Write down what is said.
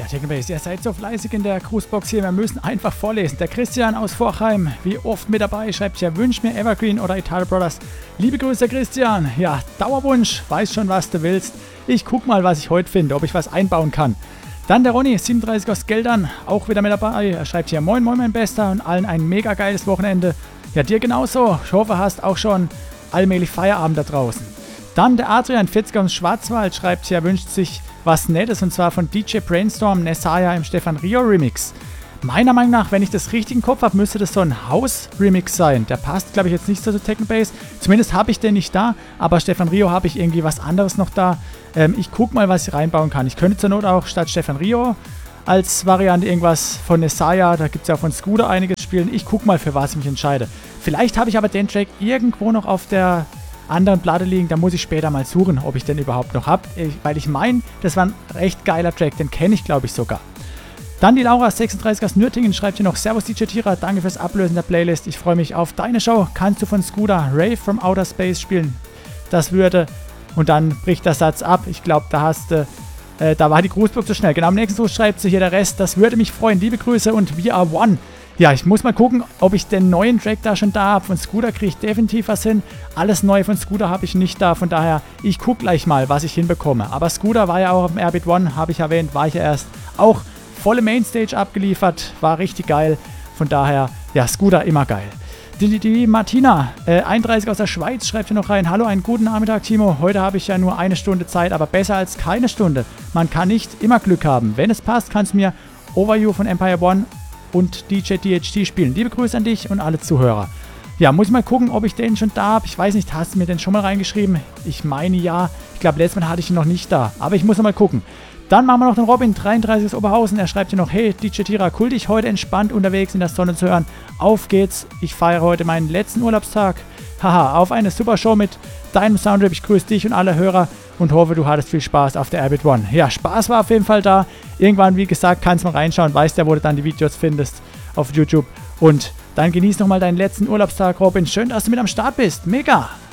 Technobase, ihr seid so fleißig in der Grußbox hier, wir müssen einfach vorlesen. Der Christian aus Vorchheim, wie oft mit dabei, schreibt ja, wünsch mir Evergreen oder Italo Brothers. Liebe Grüße, Christian. Ja, Dauerwunsch, weiß schon, was du willst. Ich guck mal, was ich heute finde, ob ich was einbauen kann. Dann der Ronny, 37 aus Geldern, auch wieder mit dabei. Er schreibt hier, moin, moin, mein Bester und allen ein mega geiles Wochenende. Ja, dir genauso. Ich hoffe, hast auch schon allmählich Feierabend da draußen. Dann der Adrian, 40 aus Schwarzwald, schreibt hier, wünscht sich was Nettes und zwar von DJ Brainstorm, Nessaya im Stefan Rio Remix. Meiner Meinung nach, wenn ich das richtig im Kopf habe, müsste das so ein House-Remix sein. Der passt, glaube ich, jetzt nicht so zu Technobase. Zumindest habe ich den nicht da, aber Stefan Rio habe ich irgendwie was anderes noch da. Ich gucke mal, was ich reinbauen kann. Ich könnte zur Not auch statt Stefan Rio als Variante irgendwas von Nessaya, da gibt es ja von Scooter einiges spielen. Ich gucke mal, für was ich mich entscheide. Vielleicht habe ich aber den Track irgendwo noch auf der anderen Platte liegen, da muss ich später mal suchen, ob ich den überhaupt noch habe, weil ich meine, das war ein recht geiler Track, den kenne ich, glaube ich, sogar. Dann die Laura, 36 aus Nürtingen, schreibt hier noch, Servus DJ Tira, danke fürs Ablösen der Playlist, ich freue mich auf deine Show, kannst du von Scooter Rave from Outer Space spielen? Das würde, und dann bricht der Satz ab, ich glaube, da war die Grußbox zu schnell. Genau, am nächsten Gruß schreibt sie hier der Rest, das würde mich freuen, liebe Grüße und we are one. Ja, ich muss mal gucken, ob ich den neuen Track da schon da habe. Von Scooter kriege ich definitiv was hin. Alles Neue von Scooter habe ich nicht da. Von daher, ich gucke gleich mal, was ich hinbekomme. Aber Scooter war ja auch auf dem Airbeat One, habe ich erwähnt, war ich ja erst auch volle Mainstage abgeliefert. War richtig geil. Von daher, ja, Scooter immer geil. Die Martina, 31 aus der Schweiz, schreibt hier noch rein. Hallo, einen guten Nachmittag, Timo. Heute habe ich ja nur eine Stunde Zeit, aber besser als keine Stunde. Man kann nicht immer Glück haben. Wenn es passt, kannst du mir Overview von Empire One und DJ DHT spielen. Liebe Grüße an dich und alle Zuhörer. Ja, muss ich mal gucken, ob ich den schon da habe. Ich weiß nicht, hast du mir den schon mal reingeschrieben? Ich meine ja. Ich glaube, letztes Mal hatte ich ihn noch nicht da. Aber ich muss noch mal gucken. Dann machen wir noch den Robin, 33 aus Oberhausen. Er schreibt hier noch, hey DJ Tira, cool dich heute entspannt unterwegs in der Sonne zu hören. Auf geht's. Ich feiere heute meinen letzten Urlaubstag. Haha, auf eine super Show mit deinem Soundtrip. Ich grüße dich und alle Hörer und hoffe, du hattest viel Spaß auf der Airbeat One. Ja, Spaß war auf jeden Fall da. Irgendwann, wie gesagt, kannst du mal reinschauen. Weißt ja, wo du dann die Videos findest auf YouTube. Und dann genieß nochmal deinen letzten Urlaubstag, Robin. Schön, dass du mit am Start bist. Mega!